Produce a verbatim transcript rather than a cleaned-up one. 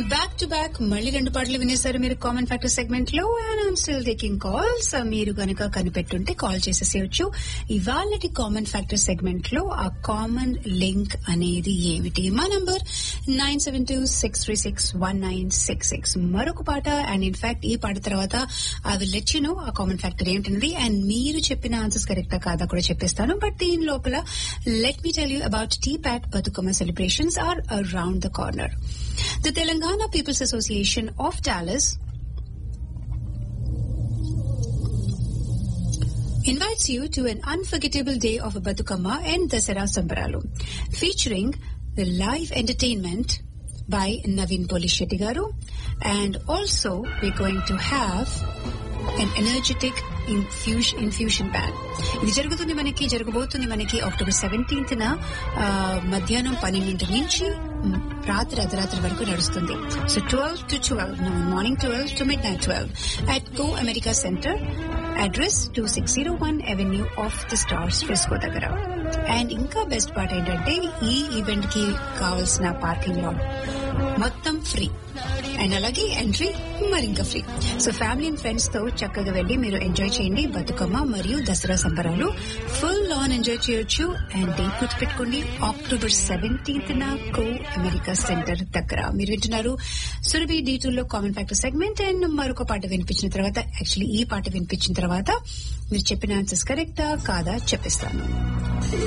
Back to back మళ్ళీ రెండు పాటలు వినేశారు మీరు కామన్ ఫ్యాక్టర్ సెగ్మెంట్ లో. And I'm still taking calls. మీరు గనక కనిపెట్టుంటే కాల్ చేసేసేయచ్చు. ఇవాళటి కామన్ ఫ్యాక్టర్ సెగ్మెంట్ లో ఆ కామన్ లింక్ అనేది ఏమిటి? మా number nine seven two six three six one nine six six. మరొక పాట, అండ్ ఇన్ఫాక్ట్ ఈ పాట తర్వాత I will let you know ఆ కామన్ ఫ్యాక్టర్ ఏంటన్నది. అండ్ మీరు చెప్పిన ఆన్సర్స్ కరెక్టా కాదా కూడా చెప్పేస్తాను. బట్ దీని లోపల let me tell you about tea-Pat Bathukamma celebrations are around the corner. The Telangana People's Association of Dallas invites you to an unforgettable day of Batukamma and Dasara Sambaralu, featuring the live entertainment by Naveen Polishetty garu, and also we're going to have an energetic infusion infusion band. ఇది జరుగుతుంది మనకి జరగబోతుంది మనకి October seventeenth న మధ్యాహ్నం పన్నెండింటి నుంచి రాత్రి అర్ధరాత్రి వరకు నడుస్తుంది. So twelve to twelve morning twelve to mid night twelve at go America centre, address two six zero one avenue of the stars Frisco దగ్గర. అండ్ ఇంకా బెస్ట్ పార్ట్ ఏంటంటే ఈ ఈవెంట్ కి కావాల్సిన పార్కింగ్ లాట్ మొత్తం ఫ్రీ, అండ్ అలాగే entry మరి ఇంకా free. So family and friends తో చక్కగా వెళ్లి మీరు ఎంజాయ్ చేయండి బతుకమ్మ మరియు దసరా సంబరాలు. ఫుల్ ఆన్ ఎంజాయ్ చేయొచ్చు. అండ్ డేట్ గుర్తుపెట్టుకోండి, అక్టోబర్ సెవెంటీన్త్ నా కో అమెరికా సెంటర్ దగ్గర. మీరు వింటున్నారు సురభి డి టూ లో కామన్ ఫ్యాక్టర్ సెగ్మెంట్. అండ్ మరొక పాట వినిపించిన తర్వాత, యాక్చువల్లీ ఈ పాట వినిపించిన తర్వాత మీరు చెప్పిన ఆన్సర్స్ కరెక్టా కాదా చెప్పిస్తాను.